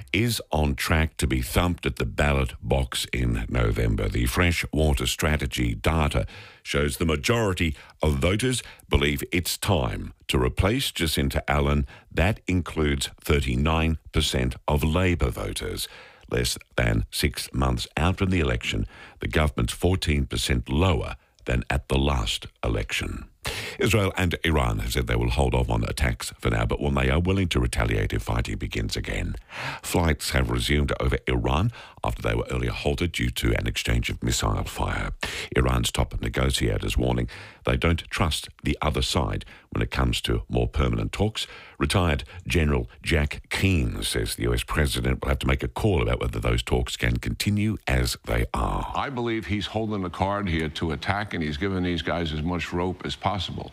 is on track to be thumped at the ballot box in November. The Fresh Water Strategy data shows the majority of voters believe it's time to replace Jacinta Allan. That includes 39% of Labor voters. Less than 6 months out from the election, the government's 14% lower than at the last election. Israel and Iran have said they will hold off on attacks for now, but when they are willing to retaliate if fighting begins again. Flights have resumed over Iran after they were earlier halted due to an exchange of missile fire. Iran's top negotiators warning they don't trust the other side when it comes to more permanent talks. Retired General Jack Keane says the US president will have to make a call about whether those talks can continue as they are. I believe he's holding the card here to attack, and he's giving these guys as much rope as possible.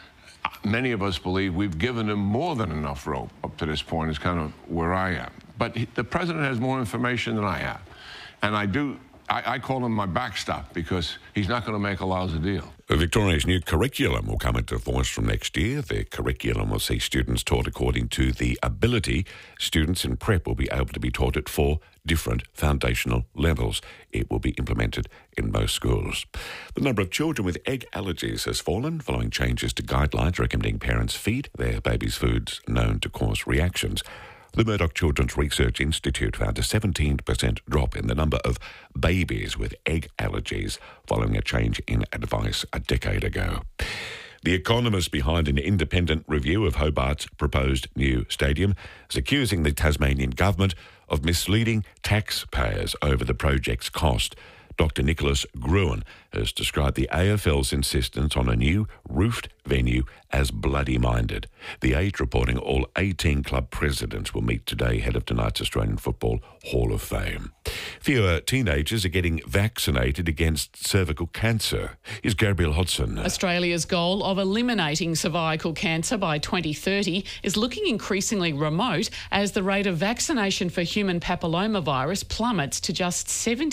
Many of us believe we've given him more than enough rope up to this point, is kind of where I am. But the president has more information than I have. And I call him my backstop because he's not going to make a lousy deal. Victoria's new curriculum will come into force from next year. The curriculum will see students taught according to the ability. Students in prep will be able to be taught at 4 different foundational levels. It will be implemented in most schools. The number of children with egg allergies has fallen following changes to guidelines recommending parents feed their babies foods known to cause reactions. The Murdoch Children's Research Institute found a 17% drop in the number of babies with egg allergies following a change in advice a decade ago. The economist behind an independent review of Hobart's proposed new stadium is accusing the Tasmanian government of misleading taxpayers over the project's cost. Dr. Nicholas Gruen has described the AFL's insistence on a new roofed venue as bloody-minded. The Age reporting all 18 club presidents will meet today ahead of tonight's Australian Football Hall of Fame. Fewer teenagers are getting vaccinated against cervical cancer. Here's Gabrielle Hodson. Australia's goal of eliminating cervical cancer by 2030 is looking increasingly remote as the rate of vaccination for human papillomavirus plummets to just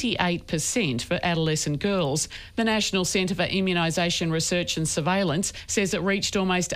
78% for adolescent girls. The National Centre for Immunisation Research and Surveillance says it reached almost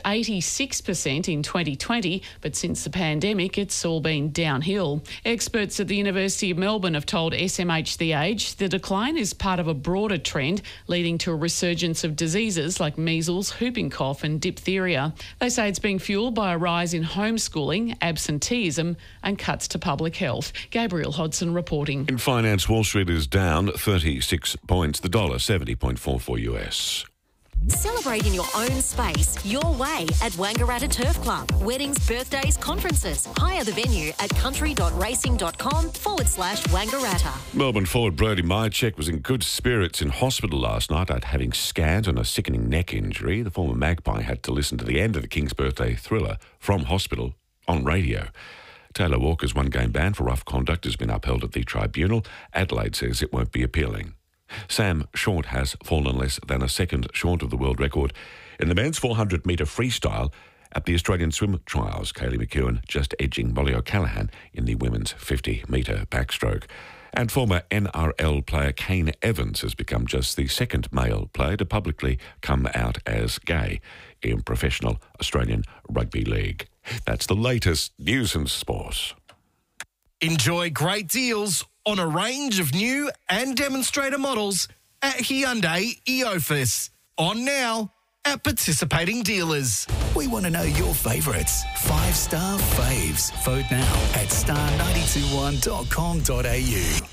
86% in 2020, but since the pandemic, it's all been downhill. Experts at the University of Melbourne have told SMH The Age the decline is part of a broader trend leading to a resurgence of diseases like measles, whooping cough and diphtheria. They say it's being fuelled by a rise in homeschooling, absenteeism and cuts to public health. Gabrielle Hodson reporting. In finance, Wall Street is down 36 points. The dollar 70.44 US. Celebrate in your own space, your way at Wangaratta Turf Club. Weddings, birthdays, conferences. Hire the venue at country.racing.com/Wangaratta. Melbourne forward Brody Myercheck was in good spirits in hospital last night after having scans on a sickening neck injury. The former Magpie had to listen to the end of the King's Birthday Thriller from hospital on radio. Taylor Walker's one-game ban for rough conduct has been upheld at the tribunal. Adelaide says it won't be appealing. Sam Short has fallen less than a second short of the world record in the men's 400-metre freestyle at the Australian Swim Trials. Kaylee McEwen just edging Molly O'Callaghan in the women's 50-metre backstroke. And former NRL player Kane Evans has become just the second male player to publicly come out as gay in professional Australian Rugby League. That's the latest news and sport. Enjoy great deals on a range of new and demonstrator models at Hyundai Eofus. On now at participating dealers. We want to know your favourites. 5-star faves. Vote now at star921.com.au.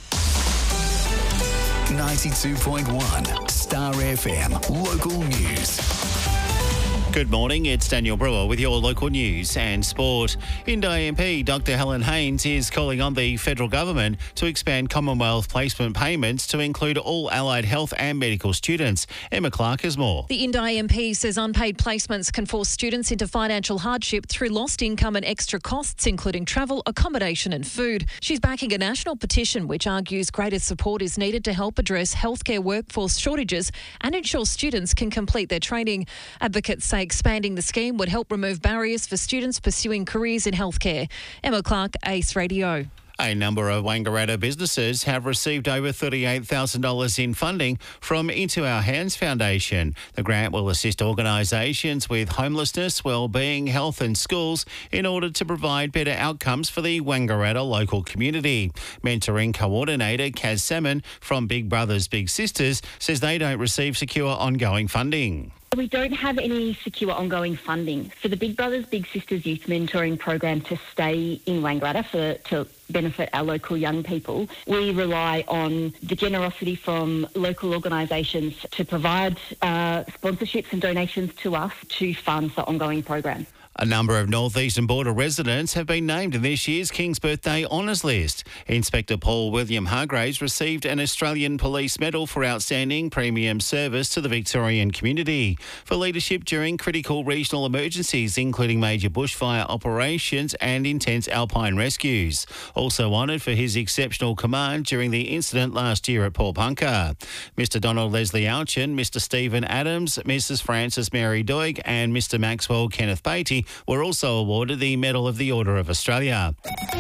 92.1 Star FM Local News. Good morning, it's Daniel Brewer with your local news and sport. Indi MP Dr Helen Haines is calling on the federal government to expand Commonwealth placement payments to include all allied health and medical students. Emma Clark has more. The Indi MP says unpaid placements can force students into financial hardship through lost income and extra costs, including travel, accommodation and food. She's backing a national petition which argues greater support is needed to help address healthcare workforce shortages and ensure students can complete their training. Advocates say expanding the scheme would help remove barriers for students pursuing careers in healthcare. Emma Clark, Ace Radio. A number of Wangaratta businesses have received over $38,000 in funding from Into Our Hands Foundation. The grant will assist organisations with homelessness, wellbeing, health and schools in order to provide better outcomes for the Wangaratta local community. Mentoring coordinator Kaz Salmon from Big Brothers Big Sisters says they don't receive secure ongoing funding. We don't have any secure ongoing funding for the Big Brothers Big Sisters Youth Mentoring Program to stay in Wangaratta to benefit our local young people. We rely on the generosity from local organisations to provide sponsorships and donations to us to fund the ongoing program. A number of northeastern border residents have been named in this year's King's Birthday Honours List. Inspector Paul William Hargraves received an Australian Police Medal for outstanding premium service to the Victorian community for leadership during critical regional emergencies, including major bushfire operations and intense alpine rescues. Also honoured for his exceptional command during the incident last year at Paulpunka. Mr Donald Leslie Ouchin, Mr Stephen Adams, Mrs Frances Mary Doig and Mr Maxwell Kenneth Beatty were also awarded the Medal of the Order of Australia.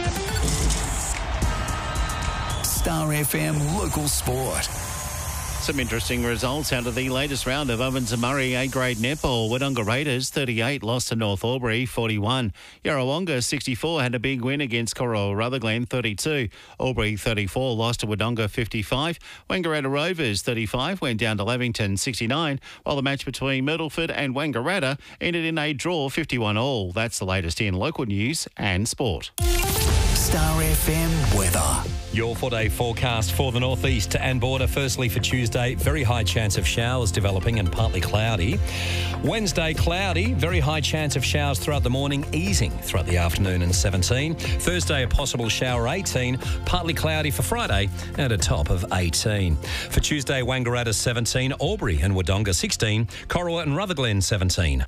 Star FM Local Sport. Some interesting results out of the latest round of Ovens and Murray A-grade netball. Wodonga Raiders 38 lost to North Albury 41. Yarrawonga 64 had a big win against Coral Rutherglen 32. Albury 34 lost to Wodonga 55. Wangaratta Rovers 35 went down to Lavington 69, while the match between Myrtleford and Wangaratta ended in a draw 51-all. That's the latest in local news and sport. Star FM weather. Your 4-day forecast for the northeast and border. Firstly, for Tuesday, very high chance of showers developing and partly cloudy. Wednesday, cloudy, very high chance of showers throughout the morning, easing throughout the afternoon and 17. Thursday, a possible shower 18, partly cloudy for Friday and a top of 18. For Tuesday, Wangaratta 17, Albury and Wodonga 16, Corowa and Rutherglen 17.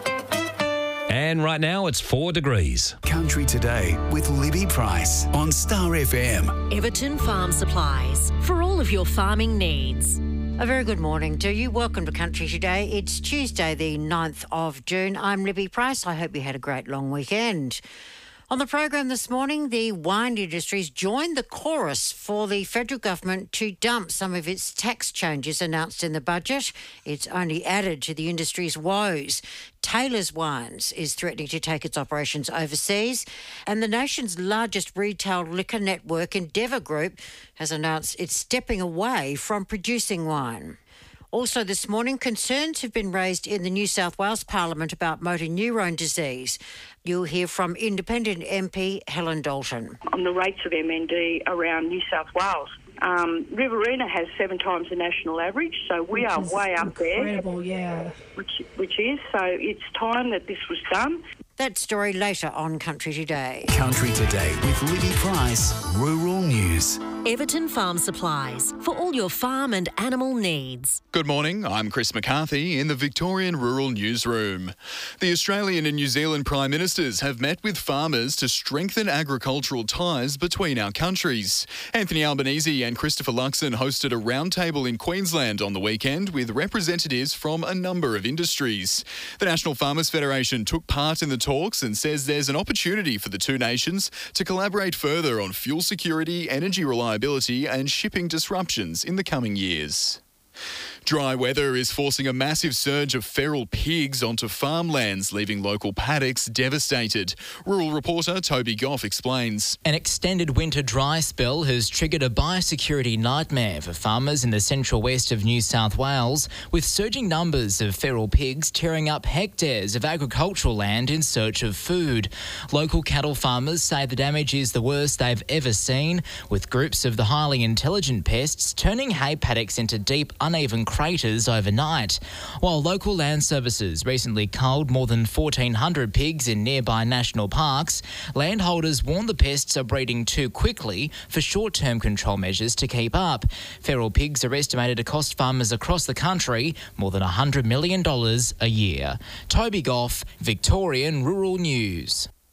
And right now it's 4 degrees. Country Today with Libby Price on Star FM. Everton Farm Supplies for all of your farming needs. A very good morning to you. Welcome to Country Today. It's Tuesday the 9th of June. I'm Libby Price. I hope you had a great long weekend. On the program this morning, the wine industry's joined the chorus for the federal government to dump some of its tax changes announced in the budget. It's only added to the industry's woes. Taylor's Wines is threatening to take its operations overseas, and the nation's largest retail liquor network, Endeavour Group, has announced it's stepping away from producing wine. Also this morning, concerns have been raised in the New South Wales Parliament about motor neurone disease. You'll hear from Independent MP Helen Dalton. On the rates of MND around New South Wales, Riverina has 7 times the national average, so we are way up there. Incredible, yeah. Which is, so it's time that this was done. That story later on Country Today. Country Today with Libby Price, Rural News. Everton Farm Supplies for all your farm and animal needs. Good morning, I'm Chris McCarthy in the Victorian Rural Newsroom. The Australian and New Zealand Prime Ministers have met with farmers to strengthen agricultural ties between our countries. Anthony Albanese and Christopher Luxon hosted a roundtable in Queensland on the weekend with representatives from a number of industries. The National Farmers Federation took part in the talks and says there's an opportunity for the two nations to collaborate further on fuel security, energy reliability and shipping disruptions in the coming years. Dry weather is forcing a massive surge of feral pigs onto farmlands, leaving local paddocks devastated. Rural reporter Toby Goff explains. An extended winter dry spell has triggered a biosecurity nightmare for farmers in the central west of New South Wales, with surging numbers of feral pigs tearing up hectares of agricultural land in search of food. Local cattle farmers say the damage is the worst they've ever seen, with groups of the highly intelligent pests turning hay paddocks into deep, uneven craters overnight. While local land services recently culled more than 1,400 pigs in nearby national parks, landholders warn the pests are breeding too quickly for short-term control measures to keep up. Feral pigs are estimated to cost farmers across the country more than $100 million a year. Toby Goff, Victorian Rural News.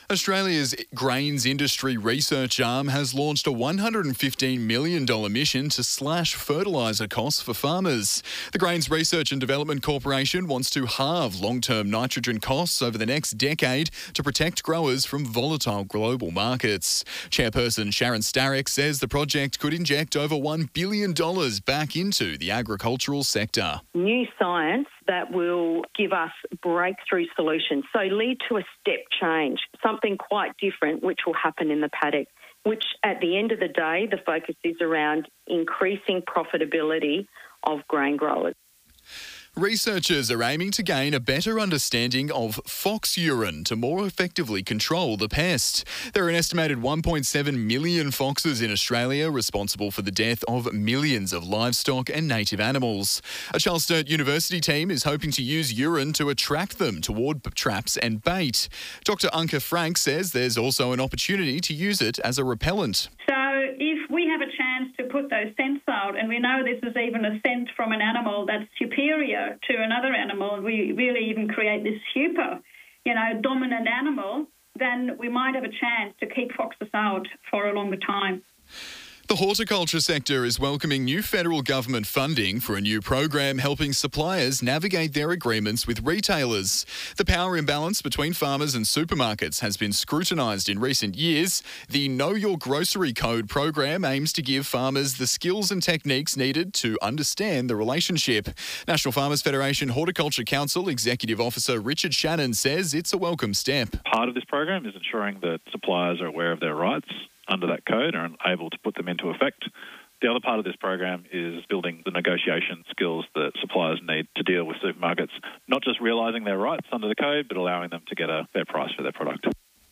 Australia's grains industry research arm has launched a $115 million mission to slash fertiliser costs for farmers. The Grains Research and Development Corporation wants to halve long-term nitrogen costs over the next decade to protect growers from volatile global markets. Chairperson Sharon Starrick says the project could inject over $1 billion back into the agricultural sector. New science that will give us breakthrough solutions, so lead to a step change, something quite different which will happen in the paddock, which at the end of the day, the focus is around increasing profitability of grain growers. Researchers are aiming to gain a better understanding of fox urine to more effectively control the pest. There are an estimated 1.7 million foxes in Australia, responsible for the death of millions of livestock and native animals. A Charles Sturt University team is hoping to use urine to attract them toward traps and bait. Dr. Anke Frank says there's also an opportunity to use it as a repellent. So if we have a chance to put those scents out, and we know this is even a scent from an animal that's superior to another animal, we really even create this super, dominant animal, then we might have a chance to keep foxes out for a longer time. The horticulture sector is welcoming new federal government funding for a new program helping suppliers navigate their agreements with retailers. The power imbalance between farmers and supermarkets has been scrutinised in recent years. The Know Your Grocery Code program aims to give farmers the skills and techniques needed to understand the relationship. National Farmers Federation Horticulture Council Executive Officer Richard Shannon says it's a welcome step. Part of this program is ensuring that suppliers are aware of their rights under that code and are able to put them into effect. The other part of this program is building the negotiation skills that suppliers need to deal with supermarkets, not just realising their rights under the code, but allowing them to get a fair price for their product.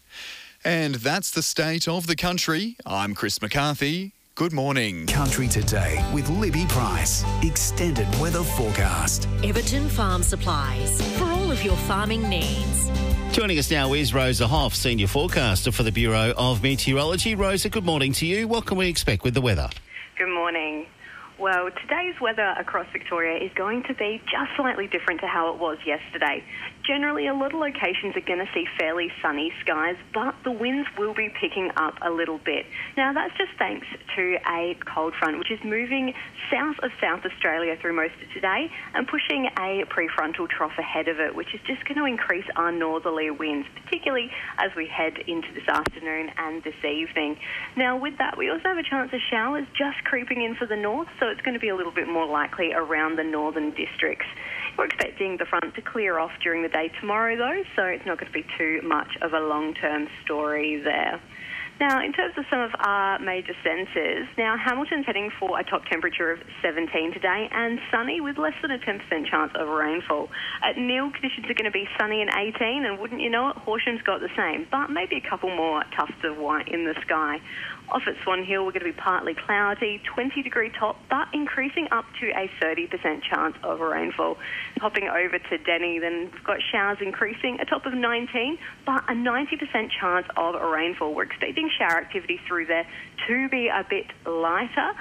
And that's the state of the country. I'm Chris McCarthy. Good morning. Country Today with Libby Price. Extended weather forecast. Everton Farm Supplies. For all of your farming needs. Joining us now is Rosa Hoff, Senior Forecaster for the Bureau of Meteorology. Rosa, good morning to you. What can we expect with the weather? Good morning. Well, today's weather across Victoria is going to be just slightly different to how it was yesterday. Generally, a lot of locations are going to see fairly sunny skies, but the winds will be picking up a little bit. Now, that's just thanks to a cold front, which is moving south of South Australia through most of today and pushing a prefrontal trough ahead of it, which is just going to increase our northerly winds, particularly as we head into this afternoon and this evening. Now, with that, we also have a chance of showers just creeping in for the north, so it's going to be a little bit more likely around the northern districts. We're expecting the front to clear off during the day tomorrow, though, so it's not going to be too much of a long-term story there. Now, in terms of some of our major centres, now Hamilton's heading for a top temperature of 17 today and sunny with less than a 10% chance of rainfall. At Neil, conditions are going to be sunny and 18, and wouldn't you know it, Horsham's got the same, but maybe a couple more tufts of white in the sky. Off at Swan Hill, we're going to be partly cloudy, 20-degree top, but increasing up to a 30% chance of rainfall. Hopping over to Denny, then we've got showers increasing, a top of 19, but a 90% chance of rainfall. We're expecting shower activity through there to be a bit lighter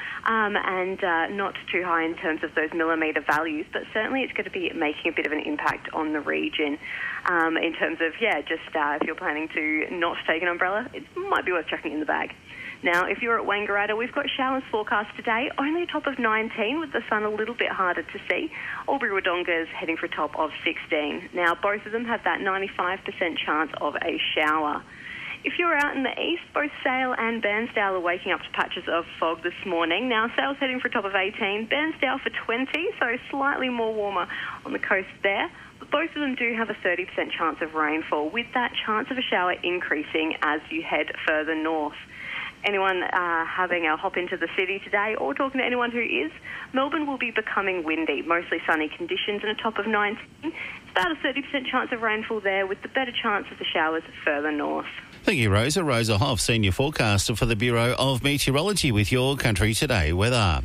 and not too high in terms of those millimetre values, but certainly it's going to be making a bit of an impact on the region. In terms of, just if you're planning to not take an umbrella, it might be worth chucking it in the bag. Now, if you're at Wangaratta, we've got showers forecast today, only a top of 19 with the sun a little bit harder to see. Albury-Wodonga is heading for a top of 16. Now, both of them have that 95% chance of a shower. If you're out in the east, both Sale and Bairnsdale are waking up to patches of fog this morning. Now, Sale's heading for a top of 18, Bairnsdale for 20, so slightly more warmer on the coast there. But both of them do have a 30% chance of rainfall, with that chance of a shower increasing as you head further north. Anyone having a hop into the city today or talking to anyone who is, Melbourne will be becoming windy, mostly sunny conditions and a top of 19. It's about a 30% chance of rainfall there, with the better chance of the showers further north. Thank you, Rosa. Rosa Hoff, Senior Forecaster for the Bureau of Meteorology with your Country Today weather.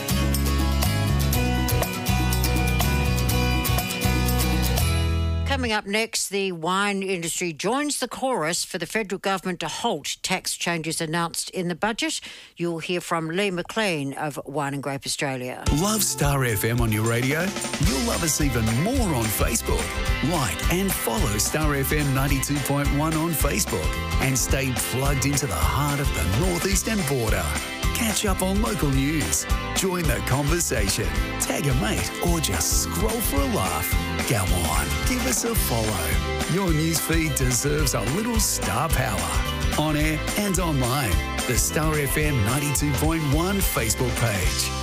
Coming Coming up next, the wine industry joins the chorus for the federal government to halt tax changes announced in the budget. You'll hear from Lee McLean of Wine and Grape Australia. Love Star FM on your radio? You'll love us even more on Facebook. Like and follow Star FM 92.1 on Facebook and stay plugged into the heart of the northeastern border. Catch up on local news, join the conversation, tag a mate, or just scroll for a laugh. Come on, give us a follow. Your newsfeed deserves a little star power. On air and online, the Star FM 92.1 Facebook page.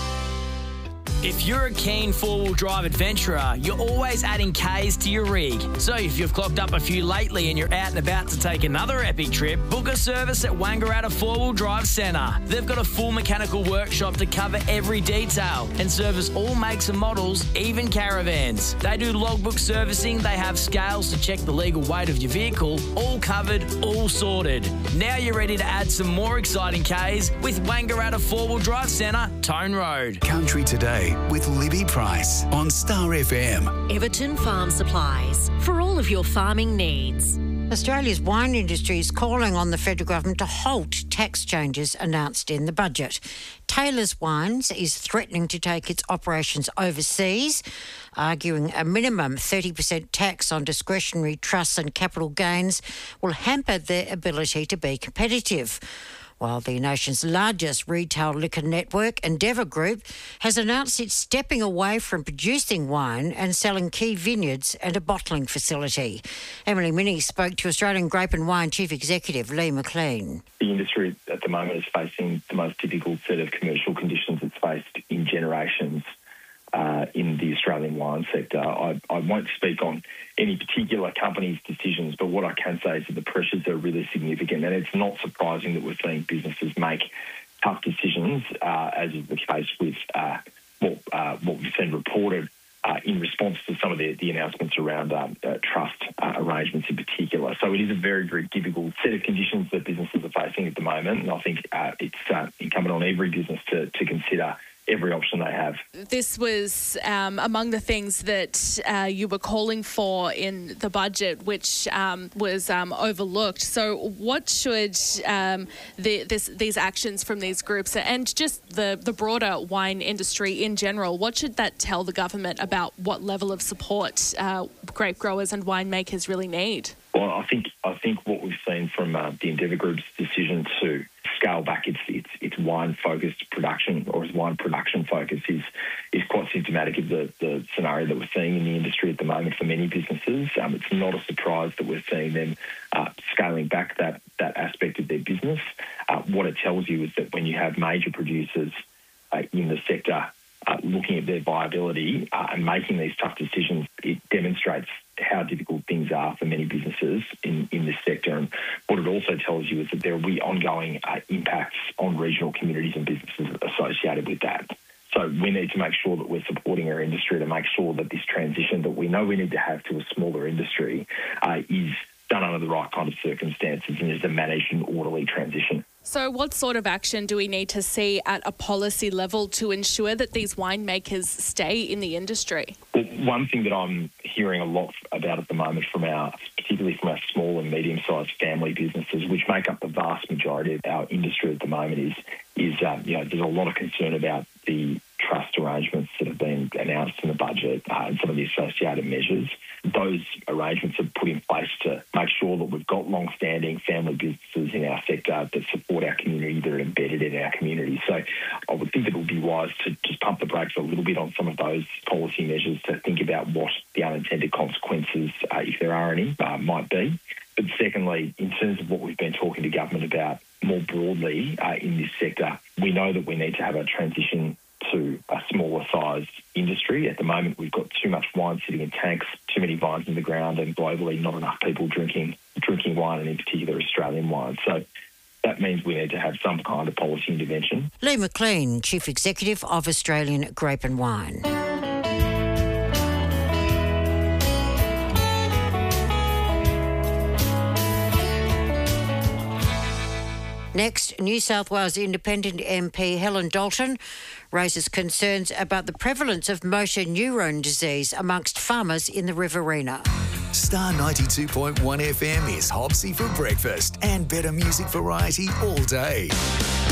If you're a keen four-wheel drive adventurer, you're always adding Ks to your rig. So if you've clocked up a few lately and you're out and about to take another epic trip, book a service at Wangaratta Four-Wheel Drive Centre. They've got a full mechanical workshop to cover every detail and service all makes and models, even caravans. They do logbook servicing, they have scales to check the legal weight of your vehicle, all covered, all sorted. Now you're ready to add some more exciting Ks with Wangaratta Four-Wheel Drive Centre, Tone Road. Country Today with Libby Price on Star FM. Everton Farm Supplies, for all of your farming needs. Australia's wine industry is calling on the federal government to halt tax changes announced in the budget. Taylor's Wines is threatening to take its operations overseas, arguing a minimum 30% tax on discretionary trusts and capital gains will hamper their ability to be competitive. While the nation's largest retail liquor network, Endeavour Group, has announced it's stepping away from producing wine and selling key vineyards and a bottling facility. Emily Minnie spoke to Australian Grape and Wine Chief Executive Lee McLean. The industry at the moment is facing the most difficult set of commercial conditions it's faced in generations in the Australian wine sector. I won't speak on any particular company's decisions, but what I can say is that the pressures are really significant, and it's not surprising that we're seeing businesses make tough decisions, as is the case with what we've seen reported in response to some of the announcements around trust arrangements in particular. So it is a very, very difficult set of conditions that businesses are facing at the moment, and I think it's incumbent on every business to consider every option they have. This was among the things that you were calling for in the budget, which was overlooked. So what should these actions from these groups and just the broader wine industry in general, what should that tell the government about what level of support grape growers and winemakers really need? Well, I think what we've seen from the Endeavour Group's decision to scale back its wine-focused production, or its wine production focus, is quite symptomatic of the scenario that we're seeing in the industry at the moment for many businesses. It's not a surprise that we're seeing them scaling back that aspect of their business. What it tells you is that when you have major producers in the sector looking at their viability and making these tough decisions, it demonstrates how difficult things are for many businesses in this sector. And what it also tells you is that there will be ongoing impacts on regional communities and businesses associated with that. So we need to make sure that we're supporting our industry to make sure that this transition that we know we need to have to a smaller industry is done under the right kind of circumstances and is a managed and orderly transition. So what sort of action do we need to see at a policy level to ensure that these winemakers stay in the industry? Well, one thing that I'm hearing a lot about at the moment particularly from our small and medium-sized family businesses, which make up the vast majority of our industry at the moment, is there's a lot of concern about the trust arrangements that have been announced in the budget and some of the associated measures. Those arrangements are put in place to make sure that we've got long-standing family businesses in our sector that support our community, that are embedded in our community. So I would think it would be wise to just pump the brakes a little bit on some of those policy measures to think about what the unintended consequences, if there are any, might be. But secondly, in terms of what we've been talking to government about more broadly in this sector, we know that we need to have a transition to a smaller sized industry. At the moment, we've got too much wine sitting in tanks, too many vines in the ground, and globally not enough people drinking wine, and in particular Australian wine. So that means we need to have some kind of policy intervention. Lee McLean, Chief Executive of Australian Grape and Wine. Next, New South Wales Independent MP Helen Dalton raises concerns about the prevalence of motor neurone disease amongst farmers in the Riverina. Star 92.1 FM is Hobsy for breakfast and better music variety all day.